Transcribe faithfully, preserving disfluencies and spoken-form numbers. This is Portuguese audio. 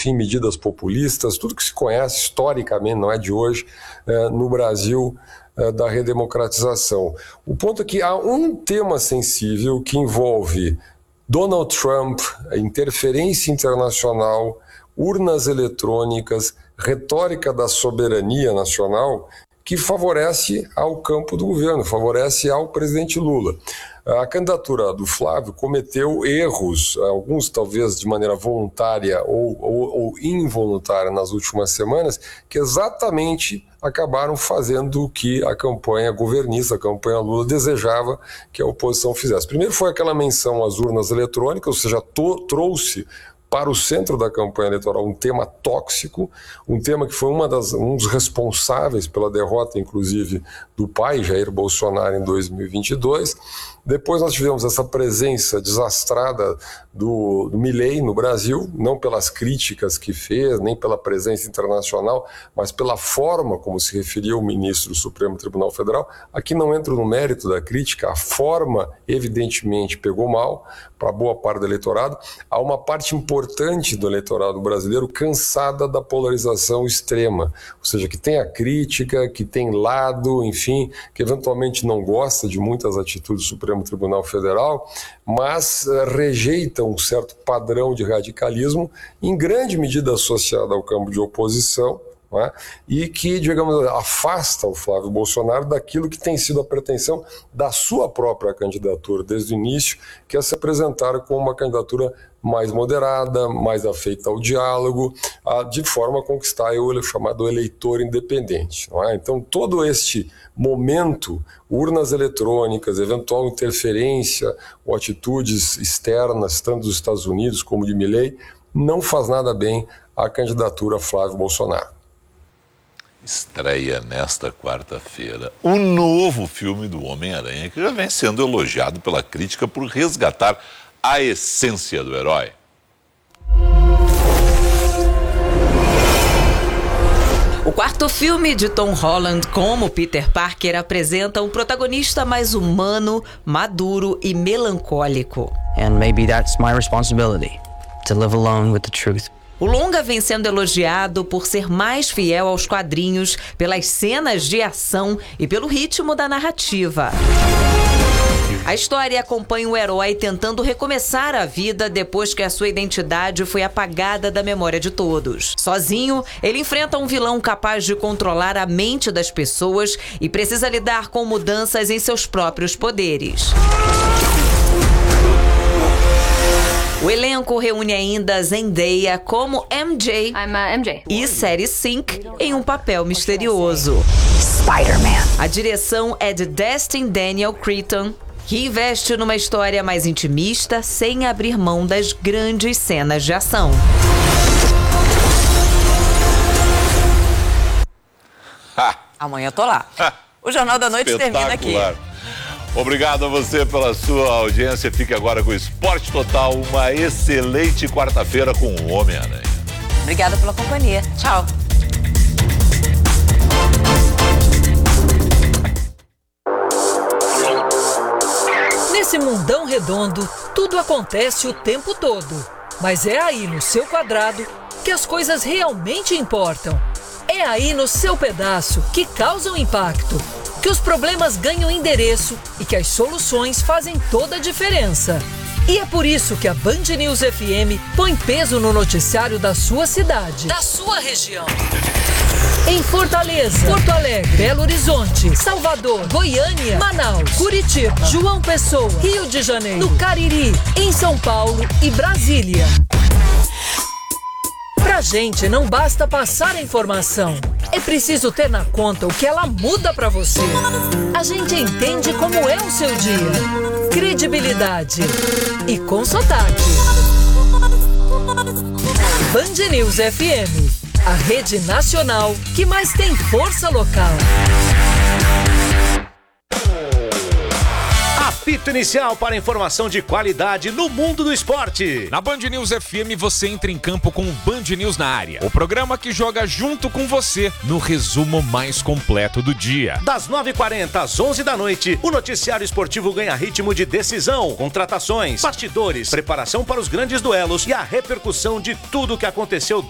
enfim, medidas populistas, tudo que se conhece historicamente, não é de hoje, é, no Brasil, é, da redemocratização. O ponto é que há um tema sensível que envolve Donald Trump, interferência internacional, urnas eletrônicas, retórica da soberania nacional, que favorece ao campo do governo, favorece ao presidente Lula. A candidatura do Flávio cometeu erros, alguns talvez de maneira voluntária ou, ou, ou involuntária nas últimas semanas, que exatamente acabaram fazendo o que a campanha governista, a campanha Lula, desejava que a oposição fizesse. Primeiro foi aquela menção às urnas eletrônicas, ou seja, to- trouxe para o centro da campanha eleitoral um tema tóxico, um tema que foi uma das, um dos responsáveis pela derrota, inclusive, do pai, Jair Bolsonaro, em dois mil e vinte e dois. Depois nós tivemos essa presença desastrada do, do Milei no Brasil, não pelas críticas que fez, nem pela presença internacional, mas pela forma como se referia o ministro do Supremo Tribunal Federal. Aqui não entro no mérito da crítica, a forma evidentemente pegou mal para boa parte do eleitorado. Há uma parte importante do eleitorado brasileiro cansada da polarização extrema, ou seja, que tem a crítica, que tem lado, enfim, que eventualmente não gosta de muitas atitudes do Supremo Tribunal Federal, mas uh, rejeita um certo padrão de radicalismo, em grande medida associado ao campo de oposição, não é? E que, digamos, afasta o Flávio Bolsonaro daquilo que tem sido a pretensão da sua própria candidatura desde o início, que é se apresentar como uma candidatura mais moderada, mais afeita ao diálogo, a, de forma a conquistar o chamado eleitor independente. Não é? Então, todo este momento, urnas eletrônicas, eventual interferência ou atitudes externas, tanto dos Estados Unidos como de Milei, não faz nada bem à candidatura Flávio Bolsonaro. Estreia nesta quarta-feira o novo filme do Homem-Aranha, que já vem sendo elogiado pela crítica por resgatar a essência do herói. O quarto filme de Tom Holland como Peter Parker apresenta um protagonista mais humano, maduro e melancólico. And maybe that's my responsibility, to live alone with the truth. O longa vem sendo elogiado por ser mais fiel aos quadrinhos, pelas cenas de ação e pelo ritmo da narrativa. A história acompanha o herói tentando recomeçar a vida depois que a sua identidade foi apagada da memória de todos. Sozinho, ele enfrenta um vilão capaz de controlar a mente das pessoas e precisa lidar com mudanças em seus próprios poderes. O elenco reúne ainda Zendaya como M J, I'm, uh, M J. e Sadie Sink em um papel misterioso. Spider-Man. A direção é de Destin Daniel Cretton, que investe numa história mais intimista sem abrir mão das grandes cenas de ação. Amanhã eu tô lá. O Jornal da Noite termina aqui. Obrigado a você pela sua audiência. Fique agora com o Esporte Total. Uma excelente quarta-feira com o Homem-Aranha. Obrigada pela companhia. Tchau. Nesse mundão redondo, tudo acontece o tempo todo. Mas é aí no seu quadrado que as coisas realmente importam. É aí no seu pedaço que causam impacto, que os problemas ganham endereço e que as soluções fazem toda a diferença. E é por isso que a Band News F M põe peso no noticiário da sua cidade, da sua região. Em Fortaleza, Porto Alegre, Belo Horizonte, Salvador, Goiânia, Manaus, Curitiba, João Pessoa, Rio de Janeiro, no Cariri, em São Paulo e Brasília. Pra gente não basta passar a informação, é preciso ter na conta o que ela muda pra você. A gente entende como é o seu dia, credibilidade e com sotaque. Band News F M, a rede nacional que mais tem força local. Apito inicial para informação de qualidade no mundo do esporte. Na Band News F M você entra em campo com o Band News na área. O programa que joga junto com você no resumo mais completo do dia. Das nove e quarenta às onze da noite, o noticiário esportivo ganha ritmo de decisão, contratações, bastidores, preparação para os grandes duelos e a repercussão de tudo o que aconteceu